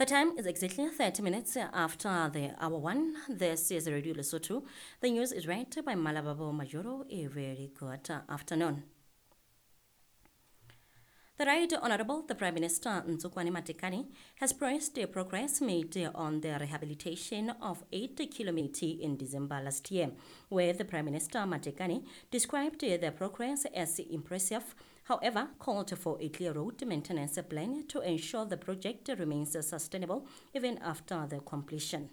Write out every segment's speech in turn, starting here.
The time is exactly 30 minutes after the hour 1. This is Radio Lesotho. The news is read by Malababo Majoro. A very good afternoon. The Right Honourable the Prime Minister Ntsukwane Matekane has praised the progress made on the rehabilitation of 8 kilometers in December last year, where the Prime Minister Matekane described the progress as impressive, however called for a clear road maintenance plan to ensure the project remains sustainable even after the completion.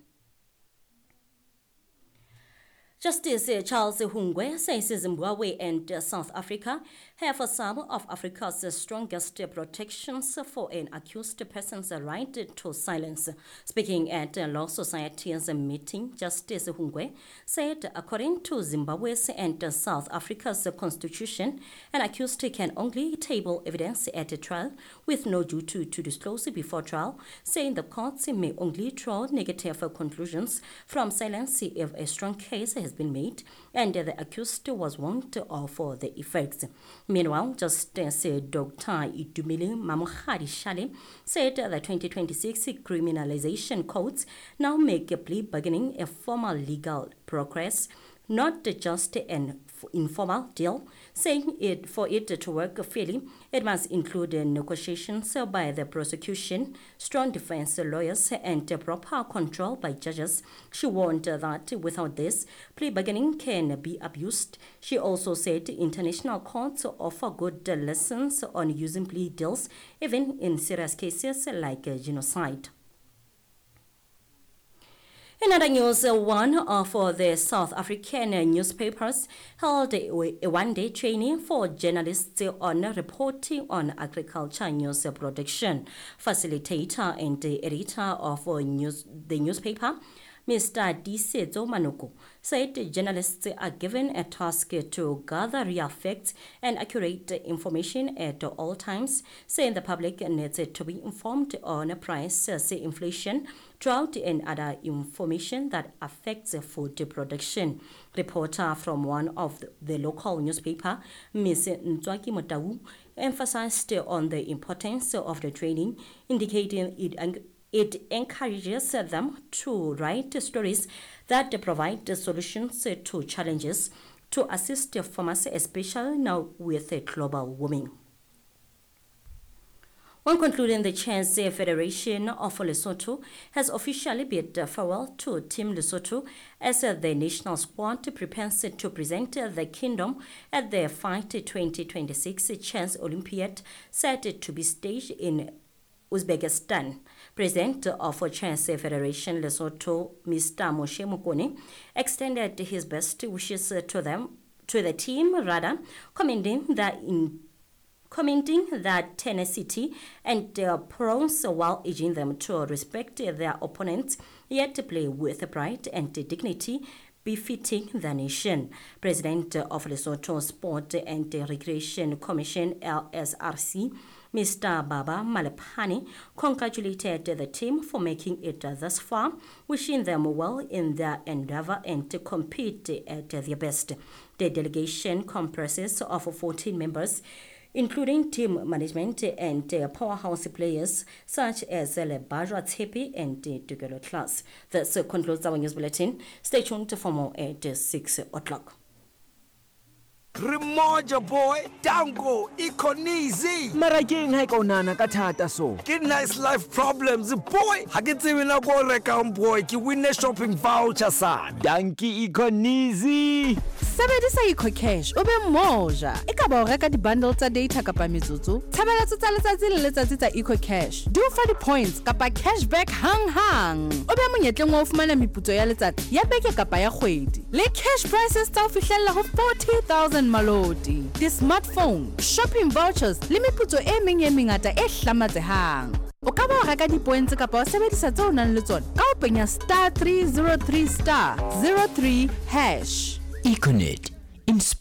Justice Charles Hungwe says Zimbabwe and South Africa have some of Africa's strongest protections for an accused person's right to silence. Speaking at Law Society's meeting, Justice Hungwe said according to Zimbabwe's and South Africa's constitution, an accused can only table evidence at a trial with no duty to disclose before trial, saying the courts may only draw negative conclusions from silence if a strong case has been made and the accused was warned of the effects. Meanwhile, Justice Dr. Itumile Mamohadi Shale said the 2026 criminalization codes now make a plea bargaining a formal legal progress, not just an informal deal, saying for it to work fairly, it must include negotiations by the prosecution, strong defense lawyers, and proper control by judges. She warned that without this, plea bargaining can be abused. She also said international courts offer good lessons on using plea deals, even in serious cases like genocide. In other news, one of the South African newspapers held a one-day training for journalists on reporting on agriculture news production. Facilitator and editor of the newspaper, Mr. Disetso Manuku, said journalists are given a task to gather real facts and accurate information at all times, saying the public needs to be informed on price, inflation, drought, and other information that affects food production. Reporter from one of the local newspaper, Ms. Ntswaki Motau, emphasized on the importance of the training, indicating it encourages them to write stories that provide solutions to challenges to assist farmers, especially now with global warming. On concluding, the Chess Federation of Lesotho has officially bid farewell to Team Lesotho as the national squad prepares to present the kingdom at the Fight 2026 Chess Olympiad set to be staged in Uzbekistan. President of Chess Federation Lesotho, Mr. Moshe Mokone, extended his best wishes to the team, commending that tenacity and prowess while urging them to respect their opponents, yet to play with pride and dignity befitting the nation. President of Lesotho Sport and Recreation Commission, LSRC, Mr. Baba Malapani, congratulated the team for making it thus far, wishing them well in their endeavor and to compete at their best. The delegation comprises of 14 members, including team management and powerhouse players such as Lebajwa Tsepi and Tugelo Class. This concludes our news bulletin. Stay tuned for more at 6 o'clock. Remoja boy, Dango, Ikonizi. Marakeng hai kaunana ka thata so. Ke nice life problems boy. Ha ke tsebe na go reka boy, ke win shopping voucher sa. Danki Ikonizi. Sebedisa EcoCash o be moja. E ka ba o reka di-bundle tsa data kapa metsotso. Tshebeletso tsa letsatsi le letsatsi tsa EcoCash. Di o fa di-points kapa cashback hang. O be monyetleng wa o fumana meputso ya letsatsi ya beke kapa ya kgwedi. Le cash prices tsa o fihlella ho 40,000 malodi. Di-smartphone, shopping vouchers le meputso e meng e mengata e hlamatsehang. O ka ba o reka di-points kapa o sebedisa tse o nang le tsona ka o penya *303*03#. Econet.